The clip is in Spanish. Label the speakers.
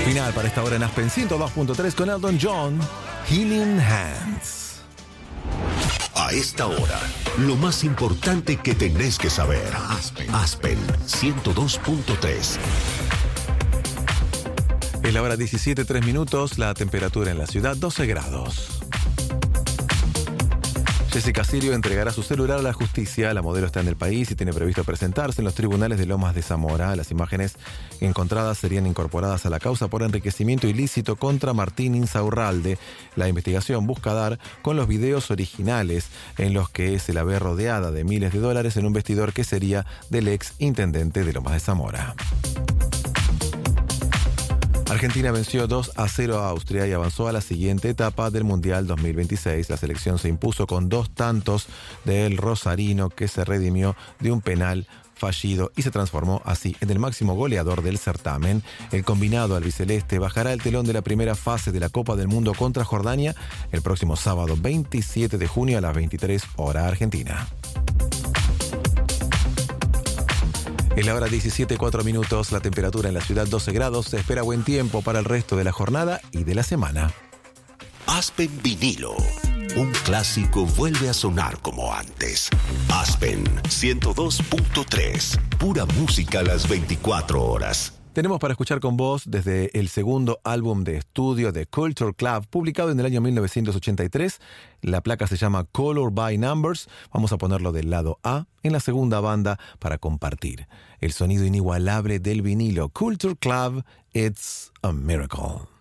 Speaker 1: Final para esta hora en Aspen 102.3 con Elton John, Healing Hands.
Speaker 2: A esta hora, lo más importante que tenés que saber. Aspen 102.3.
Speaker 1: Es la hora 17:03, la temperatura en la ciudad 12 grados. Jessica Sirio entregará su celular a la justicia. La modelo está en el país y tiene previsto presentarse en los tribunales de Lomas de Zamora. Las imágenes encontradas serían incorporadas a la causa por enriquecimiento ilícito contra Martín Insaurralde. La investigación busca dar con los videos originales en los que se la ve rodeada de miles de dólares en un vestidor que sería del ex intendente de Lomas de Zamora. Argentina venció 2-0 a Austria y avanzó a la siguiente etapa del Mundial 2026. La selección se impuso con 2 tantos del rosarino, que se redimió de un penal fallido y se transformó así en el máximo goleador del certamen. El combinado albiceleste bajará el telón de la primera fase de la Copa del Mundo contra Jordania el próximo sábado 27 de junio a las 23 horas argentina. Es la hora 17:04, la temperatura en la ciudad 12 grados. Se espera buen tiempo para el resto de la jornada y de la semana.
Speaker 2: Aspen Vinilo. Un clásico vuelve a sonar como antes. Aspen 102.3. Pura música a las 24 horas.
Speaker 1: Tenemos para escuchar con vos desde el segundo álbum de estudio de Culture Club, publicado en el año 1983. La placa se llama Color by Numbers. Vamos a ponerlo del lado A en la segunda banda para compartir el sonido inigualable del vinilo. Culture Club, It's a Miracle.